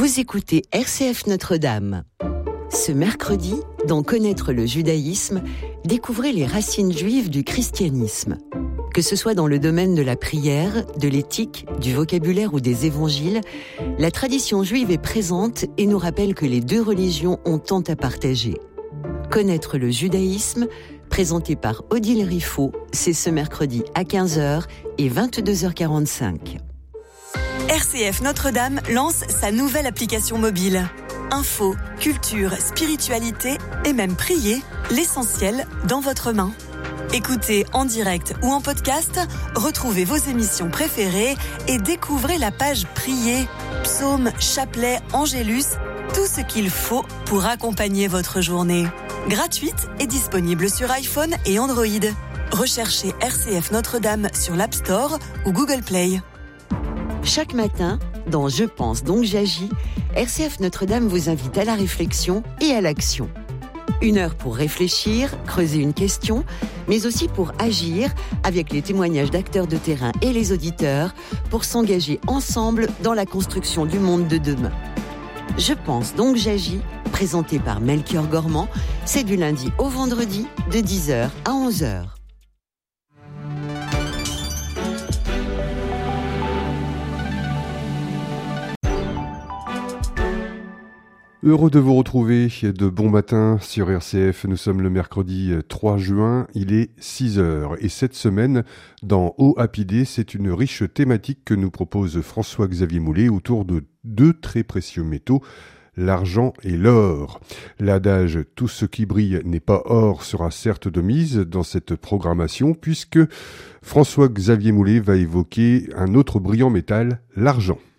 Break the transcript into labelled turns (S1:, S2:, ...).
S1: Vous écoutez RCF Notre-Dame. Ce mercredi, dans Connaître le judaïsme, découvrez les racines juives du christianisme. Que ce soit dans le domaine de la prière, de l'éthique, du vocabulaire ou des évangiles, la tradition juive est présente et nous rappelle que les deux religions ont tant à partager. Connaître le judaïsme, présenté par Odile Riffaut, c'est ce mercredi à 15h et 22h45.
S2: RCF Notre-Dame lance sa nouvelle application mobile. Info, culture, spiritualité et même prier, l'essentiel dans votre main. Écoutez en direct ou en podcast, retrouvez vos émissions préférées et découvrez la page Prier, psaumes, chapelets, angélus, tout ce qu'il faut pour accompagner votre journée. Gratuite et disponible sur iPhone et Android. Recherchez RCF Notre-Dame sur l'App Store ou Google Play.
S1: Chaque matin, dans Je pense donc j'agis, RCF Notre-Dame vous invite à la réflexion et à l'action. 1 heure pour réfléchir, creuser une question, mais aussi pour agir avec les témoignages d'acteurs de terrain et les auditeurs pour s'engager ensemble dans la construction du monde de demain. Je pense donc j'agis, présenté par Melchior Gormand, c'est du lundi au vendredi de 10h à 11h.
S3: Heureux de vous retrouver de bon matin sur RCF. Nous sommes le mercredi 3 juin, il est 6h. Et cette semaine, dans Au Happy Day, c'est une riche thématique que nous propose François-Xavier Moulet autour de 2 très précieux métaux, l'argent et l'or. L'adage « tout ce qui brille n'est pas or » sera certes de mise dans cette programmation puisque François-Xavier Moulet va évoquer un autre brillant métal, l'argent.